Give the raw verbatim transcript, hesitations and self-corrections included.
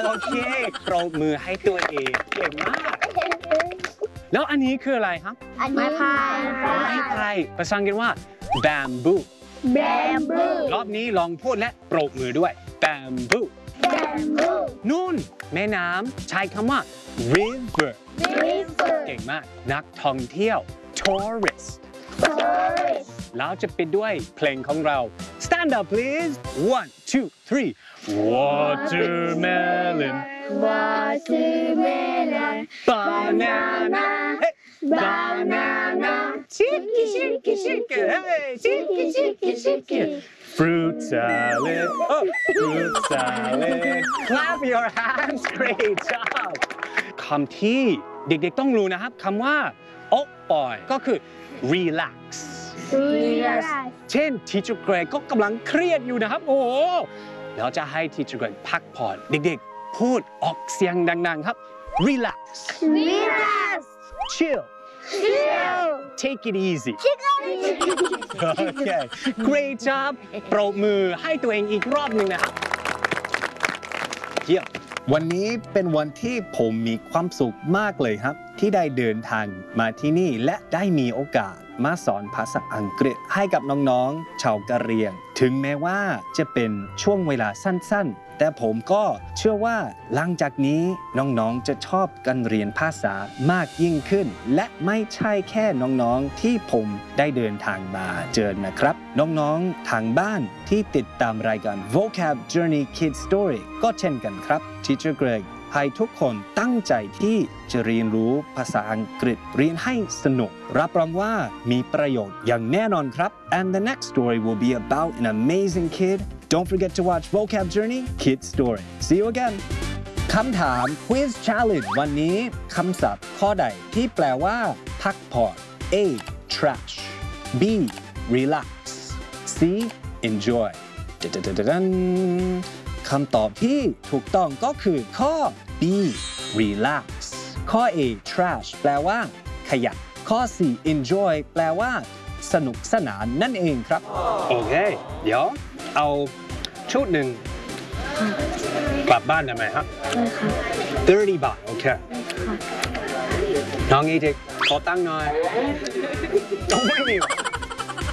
โอเคปรบมือให้ตัวเองเก่งมากแล้วอันนี้คืออะไรครับไม้พายไม้พายภาษาอังกฤษว่า bamboo bamboo รอบนี้ลองพูดและปรบมือด้วย bamboo bamboo นู่นแม่น้ำใช้คำว่า river river เก่งมากนักท่องเที่ยว tourist tourist แล้วจะปิดด้วยเพลงของเรา stand up please one two three watermelon watermelon banana hey banana chicky chicky chicky hey chicky chicky chicky fruit salad oh fruit salad clap your hands great job คำที่เด็กๆต้องรู้นะครับคำว่าโอ๊ะปอยก็คือ relax relax เช่น teacher Greg ก็กำลังเครียดอยู่นะครับโอ้โหแล้วจะให้ teacher Greg พักผ่อนเด็กๆพูดออกเสียงดังๆครับ relax relax chill chill take it easy okay great job ปรบมือให้ตัวเองอีกรอบหนึ่งนะครับเยี่ยมวันนี้เป็นวันที่ผมมีความสุขมากเลยครับที่ได้เดินทางมาที่นี่และได้มีโอกาสมาสอนภาษาอังกฤษให้กับน้องๆชาวกะเหรี่ยงถึงแม้ว่าจะเป็นช่วงเวลาสั้นๆแต่ผมก็เชื่อว่าหลังจากนี้น้องๆจะชอบการเรียนภาษามากยิ่งขึ้นและไม่ใช่แค่น้องๆที่ผมได้เดินทางมาเจอนะครับน้องๆทางบ้านที่ติดตามรายการ Vocab Journey Kids Story ก็เช่นกันครับ Teacher Gregให้ทุกคนตั้งใจที่จะเรียนรู้ภาษาอังกฤษเรียนให้สนุกรับรองว่ามีประโยชน์อย่างแน่นอนครับ and the next story will be about an amazing kid don't forget to watch Vocab Journey Kids Story see you again คำถาม Quiz Challenge วันนี้คำศัพท์ข้อใดที่แปลว่าพักผ่อน A trash B relax C enjoy คำตอบที่ถูกต้องก็คือข้อ B relax ข้อ A trash แปลว่าขยะข้อ C enjoy แปลว่าสนุกสนานนั่นเองครับโอเคเดี๋ยวเอาชุดหนึ่งกลับบ้านได้ไหมครับสามสิบบาทโอเคน้องอีทิกขอตั้งหน่อยต้องไม่มี